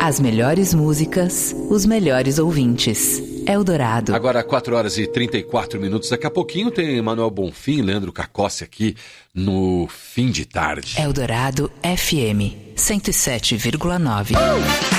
As melhores músicas, os melhores ouvintes. Eldorado. Agora 4h34. Daqui a pouquinho tem Manuel Bonfim e Leandro Cacossi aqui no Fim de Tarde. Eldorado FM 107,9.